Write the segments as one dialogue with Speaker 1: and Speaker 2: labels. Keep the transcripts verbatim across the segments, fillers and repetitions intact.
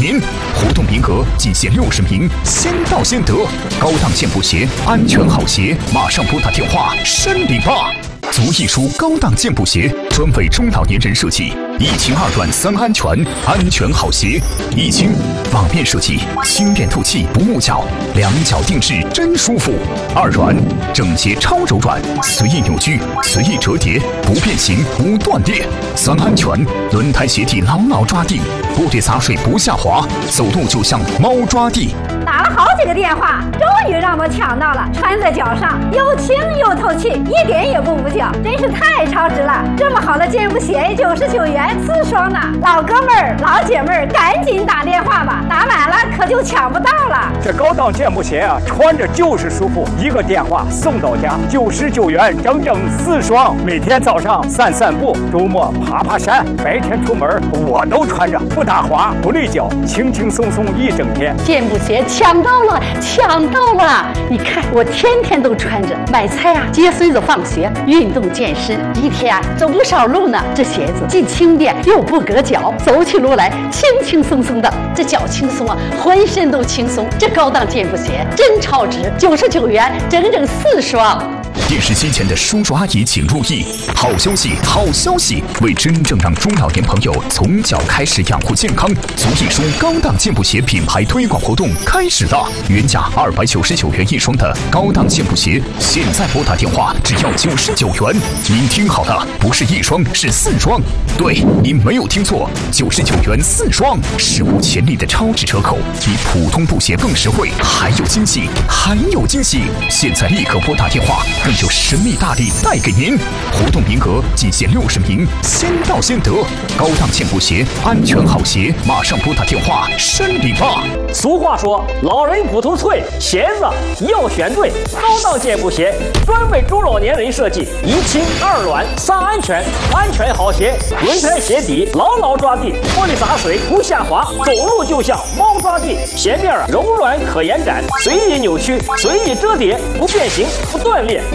Speaker 1: 您！活动名额仅限六十名，先到先得。高档健步鞋，安全好鞋，马上拨打电话申领吧！足艺舒高档健步鞋，专为中老年人设计，一轻二软三安全，安全好鞋。一轻，网面设计，轻便透气不木脚，两脚定制真舒服。二软，整洁超柔软，随意扭曲，随意折叠，不变形不断裂。三安全，轮胎鞋底牢牢抓地，玻璃洒水不下滑，走路就像猫抓地。
Speaker 2: 打了好几个电话，终于让我抢到了，穿在脚上又轻又透气，一点也不捂脚，真是太超值了！这么好的健步鞋，九十九元四双呢！老哥们儿、老姐妹儿，赶紧打电话吧，打晚了可就抢不到了。
Speaker 3: 这高档健步鞋啊，穿着就是舒服，一个电话送到家，九十九元整整四双。每天早上散散步，周末爬爬山，白天出门我都穿着，不打滑，不累脚，轻轻松松一整天。
Speaker 4: 健步鞋抢到了，抢到了！你看我天天都穿着，买菜啊，接孙子放学，运动健身，一天啊走不少路呢。这鞋子既轻便又不硌脚，走起路来轻轻松松的，这脚轻松啊，浑身都轻松。这高档健步鞋真超值，九十九元整整四双。
Speaker 1: 电视机前的叔叔阿姨请入意，好消息，好消息！为真正让中老年朋友从脚开始养护健康，足艺舒高档健步鞋品牌推广活动开始了。原价二百九十九元一双的高档健步鞋，现在拨打电话只要九十九元。您听好了，不是一双，是四双。对，您没有听错，九十九元四双，史无前例的超值折扣，比普通布鞋更实惠，还有惊喜，还有惊喜！现在立刻拨打电话，更有神秘大礼带给您。活动名额仅限六十名，先到先得。高档健步鞋，安全好鞋，马上拨打电话申领吧。
Speaker 5: 俗话说，老人骨头脆，鞋子要选对。高档健步鞋专为中老年人设计，一轻二软三安全，安全好鞋，轮胎鞋底牢牢抓地，玻璃洒水不下滑，走路就像猫抓地。鞋面啊柔软可延展，随意扭曲，随意折叠，不变形不断裂。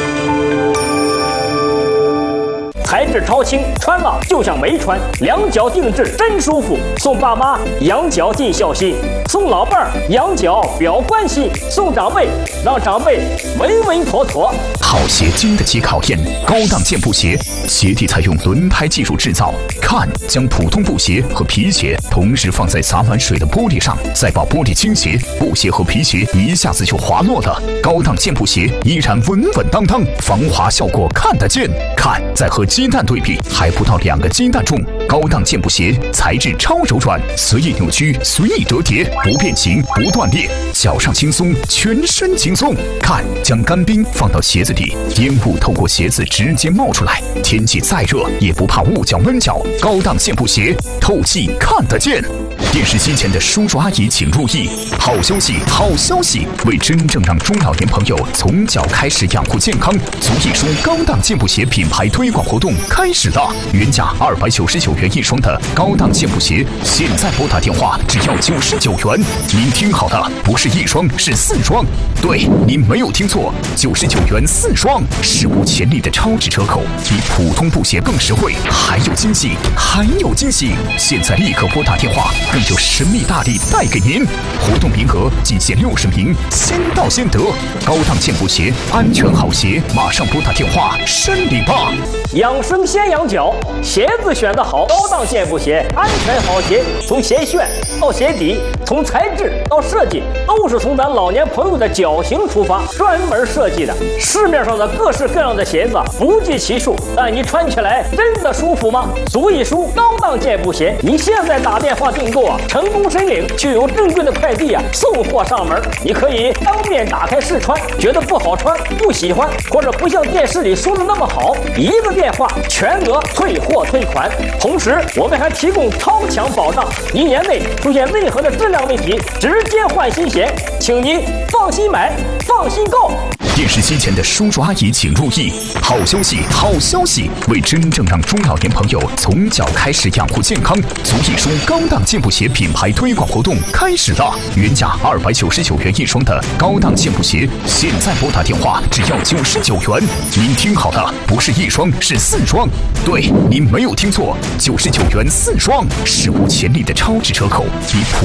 Speaker 5: 材质超轻，穿了就像没穿，两脚定制真舒服。送爸妈养脚尽孝心，送老伴儿养脚表关心，送长辈让长辈稳稳妥妥。
Speaker 1: 好鞋经得起考验，高档健步鞋鞋底采用轮胎技术制造。看，将普通布鞋和皮鞋同时放在洒满水的玻璃上，再把玻璃倾斜，布鞋和皮鞋一下子就滑落了。高档健步鞋依然稳稳当当，防滑效果看得见。看，再和鸡蛋对比，还不到两个鸡蛋重。高档健步鞋材质超柔软，随意扭曲，随意折叠，不变形不断裂，脚上轻松，全身轻松。看，将干冰放到鞋子底，烟雾透过鞋子直接冒出来，天气再热也不怕捂脚闷脚。高档健步鞋，透气看得见。电视机前的叔叔阿姨请入意，好消息，好消息！为真正让中老年朋友从脚开始养护健康，足艺舒高档健步鞋品牌推广活动开始了。原价二百九十九元一双的高档健步鞋，现在拨打电话只要九十九元。您听好了，不是一双，是四双。对，您没有听错，九十九元四双，史无前例的超值折扣，比普通布鞋更实惠，还有惊喜，还有惊喜！现在立刻拨打电话，更有神秘大礼带给您。活动名额仅限六十名，先到先得。高档健步鞋，安全好鞋，马上拨打电话申领吧。
Speaker 5: 养生先养脚，鞋子选得好，高档健步鞋，安全好鞋，从鞋楦到鞋底，从材质到设计，都是从咱老年朋友的脚型出发，专门设计的。市面上的各式各样的鞋子不计其数，但你穿起来真的舒服吗？足艺舒高档健步鞋，你现在打电话订购啊，成功申领就有正规的快递啊送货上门。你可以当面打开试穿，觉得不好穿、不喜欢，或者不像电视里说的那么好，一个电话全额退货退款。同时，我们还提供超强保障，一年内出现任何的质量问题，直接换新鞋，请您放心买，放心购。
Speaker 1: 电视机前的叔叔阿姨请入意，好消息，好消息！为真正让中老年朋友从脚开始养护健康，足艺舒高档健步鞋品牌推广活动开始了。原价二百九十九元一双的高档健步鞋，现在拨打电话只要九十九元。您听好了，不是一双，是四双。对，您没有听错，九十九元四双，史无前例的超值折扣，比普